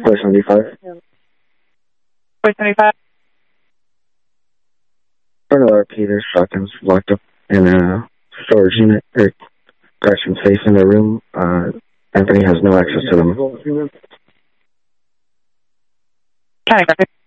475. 475. Colonel RP, there's shotguns locked up in a storage unit, or correction safe in the room. Anthony has no access to them. County,